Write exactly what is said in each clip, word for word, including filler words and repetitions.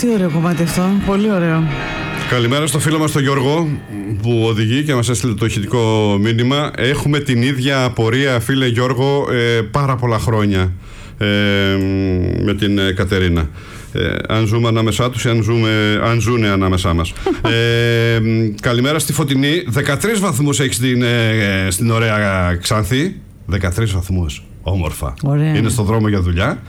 Τι ωραίο κομμάτι αυτό. Πολύ ωραίο. Καλημέρα στο φίλο μας τον Γιώργο που οδηγεί και μας έστειλε το ηχητικό μήνυμα. Έχουμε την ίδια απορία, φίλε Γιώργο, ε, πάρα πολλά χρόνια ε, με την ε, Κατερίνα. Ε, αν ζούμε ανάμεσά τους ή αν, ζούμε, αν ζουνε ανάμεσά μας. ε, καλημέρα στη Φωτεινή. δεκατρείς βαθμούς έχει στην, ε, στην ωραία Ξάνθη. δεκατρείς βαθμούς. Όμορφα. Ωραία. Είναι στο δρόμο για δουλειά.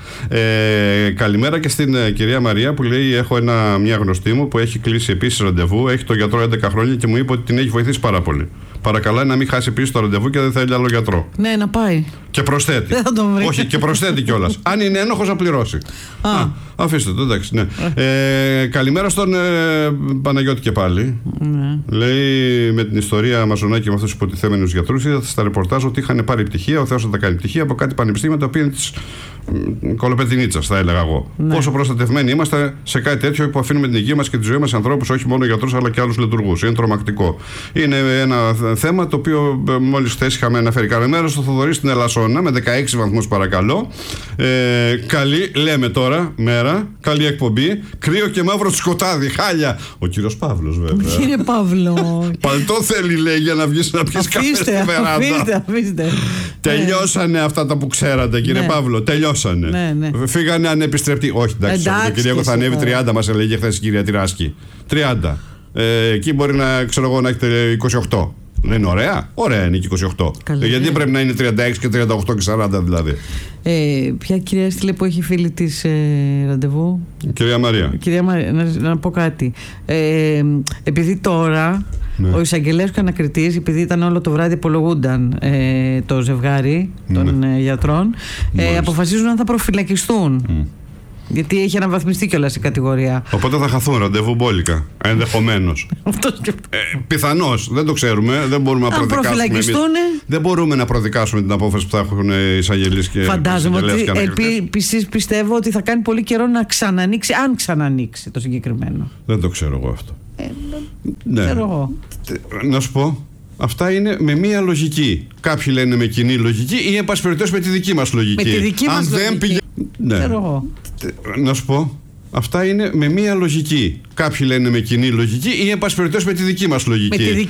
Ε, καλημέρα και στην ε, κυρία Μαρία που λέει: έχω ένα, μια γνωστή μου που έχει κλείσει επίσης ραντεβού. Έχει το γιατρό έντεκα χρόνια και μου είπε ότι την έχει βοηθήσει πάρα πολύ. Παρακαλάει να μην χάσει επίσης το ραντεβού και δεν θέλει άλλο γιατρό. Ναι, να πάει. Και προσθέτει. Δεν θα τον βρει. Όχι, και προσθέτει κιόλας. Αν είναι ένοχος να πληρώσει. Α, Α αφήστε το, εντάξει. Ναι. Ε, καλημέρα στον ε, Παναγιώτη και πάλι. ναι. Λέει με την ιστορία Μαζονάκη με αυτούς τους υποτιθέμενους γιατρούς. Είδα στα ρεπορτάζ ότι είχαν πάρει πτυχία, ο Θεός θα τα κάνει πτυχία από κάτι πανεπιστήμια τα οποία είναι της κολοπετινίτσας, θα έλεγα εγώ. Ναι. Πόσο προστατευμένοι είμαστε σε κάτι τέτοιο που αφήνουμε την υγεία μας και τη ζωή μας σε ανθρώπους, όχι μόνο γιατρούς αλλά και άλλους λειτουργούς. Είναι τρομακτικό. Είναι ένα θέμα το οποίο μόλις χθες είχαμε αναφέρει. Καλημέρα στο Θοδωρή στην Ελασσόνα με δεκαέξι βαθμούς παρακαλώ. Ε, καλή, λέμε τώρα, μέρα, καλή εκπομπή. Κρύο και μαύρο σκοτάδι, χάλια. Ο κύριος Παύλος βέβαια. Κύριε Παύλο. Παλτό θέλει, λέει, για να βγεις να πιεις καφέ στη βεράντα. Αφήστε, αφήστε. Τελειώσανε αυτά τα που ξέρατε, κύριε ναι. Παύλο. Τελειώσανε. Ναι, ναι. Φύγανε ανεπιστρεπτοί. Όχι, εντάξει, το Κυριακό θα ανέβει τριάντα, μας έλεγε χθες η κυρία Τυράσκη. τριάντα. Ε, εκεί μπορεί να, ξέρω εγώ, να έχετε είκοσι οκτώ. Δεν είναι ωραία? Ωραία είναι και είκοσι οκτώ. Καλά, γιατί ναι. πρέπει να είναι τριάντα έξι και τριάντα οκτώ και σαράντα δηλαδή. Ε, ποια κυρία έστειλε που έχει φίλη της ε, ραντεβού? Κυρία Μαρία. Κυρία Μαρία, να, να πω κάτι. Ε, επειδή τώρα ναι. ο εισαγγελέας και ο ανακριτής, επειδή ήταν όλο το βράδυ απολογούνταν ε, το ζευγάρι των ναι. ε, γιατρών, ε, αποφασίζουν αν θα προφυλακιστούν. Mm. Γιατί έχει αναβαθμιστεί κιόλας η κατηγορία. Οπότε θα χαθούν ραντεβού μπόλικα. Ενδεχομένως. ε, πιθανώς. Δεν το ξέρουμε. Δεν μπορούμε να αν προδικάσουμε. Εμείς. Δεν μπορούμε να προδικάσουμε την απόφαση που θα έχουν οι εισαγγελείς και φαντάζομαι ότι επίσης πιστεύω ότι θα κάνει πολύ καιρό να ξανανοίξει, αν ξανανοίξει το συγκεκριμένο. Δεν το ξέρω εγώ αυτό. Ε, ναι. Ξέρω εγώ. Να σου πω. Αυτά είναι με μία λογική. Κάποιοι λένε με κοινή λογική ή εν πάση περιπτώσει με τη δική μας λογική. Με τη δική μας αν λογική. δεν πηγα... ναι. Ξέρω εγώ. Να σου πω. Αυτά είναι με μία λογική. Κάποιοι λένε με κοινή λογική ή εν πάση περιπτώσει με τη δική μας λογική. Με τη δική